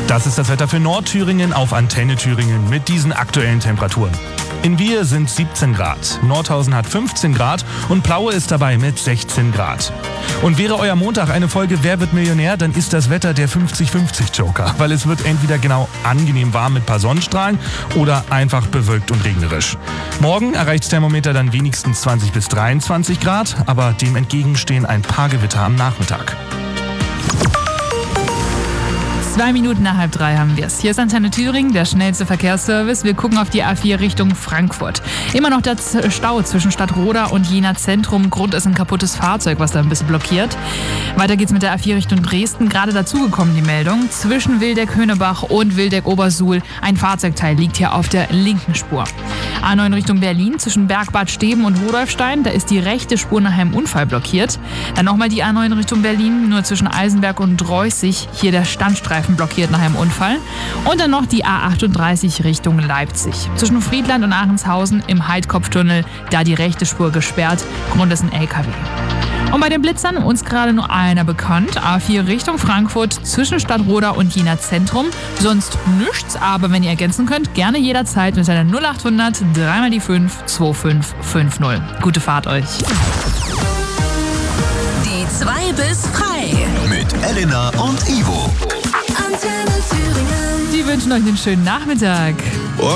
Das ist das Wetter für Nordthüringen auf Antenne Thüringen mit diesen aktuellen Temperaturen. In Wiehe sind 17 Grad, Nordhausen hat 15 Grad und Plaue ist dabei mit 16 Grad. Und wäre euer Montag eine Folge Wer wird Millionär, dann ist das Wetter der 50-50-Joker, weil es wird entweder genau angenehm warm mit ein paar Sonnenstrahlen oder einfach bewölkt und regnerisch. Morgen erreicht das Thermometer dann wenigstens 20 bis 23 Grad, aber dem entgegen stehen ein paar Gewitter am Nachmittag. 2 Minuten nach 2:30 haben wir es. Hier ist Antenne Thüringen, der schnellste Verkehrsservice. Wir gucken auf die A4 Richtung Frankfurt. Immer noch der Stau zwischen Stadtroda und Jena Zentrum. Grund ist ein kaputtes Fahrzeug, was da ein bisschen blockiert. Weiter geht's mit der A4 Richtung Dresden. Gerade dazugekommen die Meldung. Zwischen Wildeck-Höhnebach und Wildeck-Obersuhl. Ein Fahrzeugteil liegt hier auf der linken Spur. A9 Richtung Berlin zwischen Bergbad Steben und Rudolfstein. Da ist die rechte Spur nach einem Unfall blockiert. Dann nochmal die A9 Richtung Berlin. Nur zwischen Eisenberg und Dreußig. Hier der Standstreifen blockiert nach einem Unfall. Und dann noch die A38 Richtung Leipzig. Zwischen Friedland und Aachenshausen im Heidkopftunnel, da die rechte Spur gesperrt. Grund ist ein LKW. Und bei den Blitzern uns gerade nur einer bekannt. A4 Richtung Frankfurt zwischen Stadtroda und Jena Zentrum. Sonst nichts, aber wenn ihr ergänzen könnt, gerne jederzeit mit einer 0800 3 die 5 2550. Gute Fahrt euch. Die 2 bis frei. Mit Elena und Ivo. Antenne Thüringen. Die wünschen euch einen schönen Nachmittag.